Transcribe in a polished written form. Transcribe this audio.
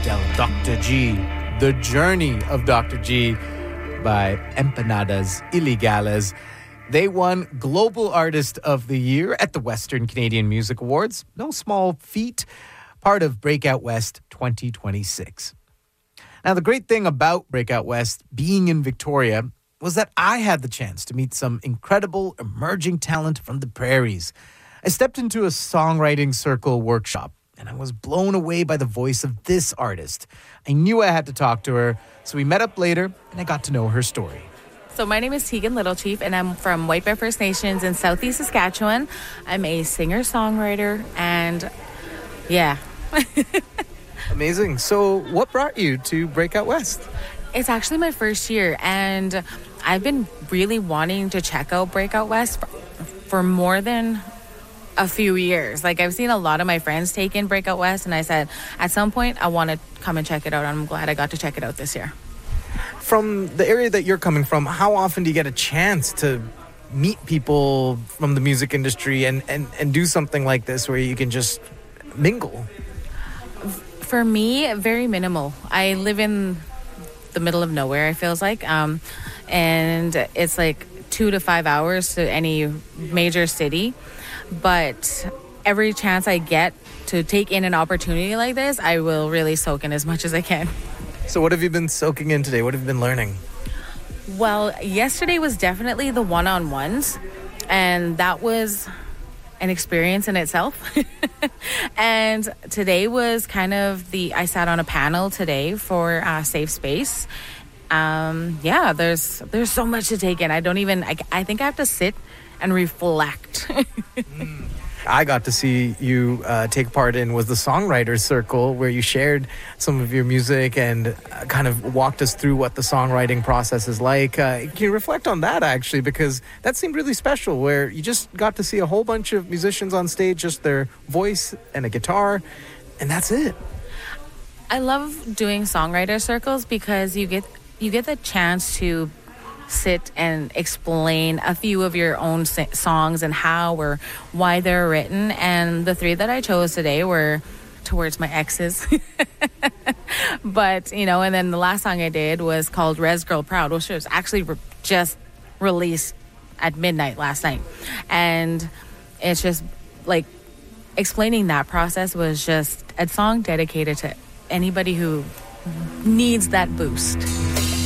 del Dr. G, The Journey of Dr. G by Empanadas Ilegales. They won Global Artist of the Year at the Western Canadian Music Awards. No small feat, part of Breakout West 2026. Now, the great thing about Breakout West being in Victoria was that I had the chance to meet some incredible emerging talent from the prairies. I stepped into a songwriting circle workshop, and I was blown away by the voice of this artist. I knew I had to talk to her, so we met up later, and I got to know her story. So my name is Tegan Littlechief, and I'm from White Bear First Nations in Southeast Saskatchewan. I'm a singer-songwriter, and yeah. Amazing. So what brought you to Breakout West? It's actually my first year, and I've been really wanting to check out Breakout West for more than a few years. Like, I've seen a lot of my friends take in Breakout West, and I said, at some point, I want to come and check it out. And I'm glad I got to check it out this year. From the area that you're coming from, how often do you get a chance to meet people from the music industry and do something like this where you can just mingle? For me, very minimal. I live in the middle of nowhere, it feels like. And it's like 2 to 5 hours to any major city. But every chance I get to take in an opportunity like this, I will really soak in as much as I can. So what have you been soaking in today? What have you been learning? Well, yesterday was definitely the one-on-ones, and that was an experience in itself. And today was kind of I sat on a panel today for Safe Space. There's so much to take in. I think I have to sit and reflect. I got to see you take part in was the Songwriters Circle, where you shared some of your music and kind of walked us through what the songwriting process is like. Can you reflect on that, actually? Because that seemed really special, where you just got to see a whole bunch of musicians on stage, just their voice and a guitar, and that's it. I love doing songwriter circles because you get the chance to sit and explain a few of your own songs and how or why they're written. And the 3 that I chose today were towards my exes. But, and then the last song I did was called Res Girl Proud, which was actually just released at midnight last night. And it's just like explaining that process was just a song dedicated to anybody who needs that boost.